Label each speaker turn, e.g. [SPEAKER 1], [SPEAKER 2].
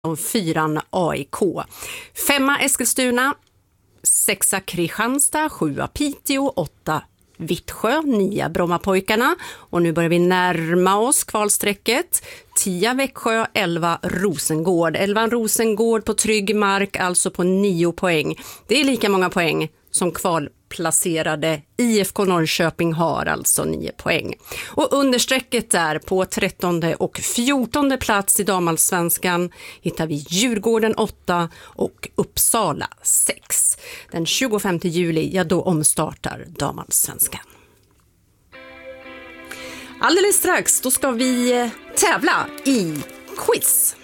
[SPEAKER 1] 4 AIK. 5 Eskilstuna, 6 Kristianstad, 7 Piteå, 8 Vittsjö, 9 Brommapojkarna och nu börjar vi närma oss kvalsträcket. 10 Växjö, 11 Rosengård. 11 Rosengård på trygg mark, alltså på 9 poäng. Det är lika många poäng som kvalplacerade IFK Norrköping har, alltså 9 poäng. Och understrecket där på 13:e och 14:e plats i damallsvenskan hittar vi Djurgården 8 och Uppsala 6. Den 25 juli, ja då omstartar damallsvenskan. Alldeles strax, då ska vi tävla i quiz.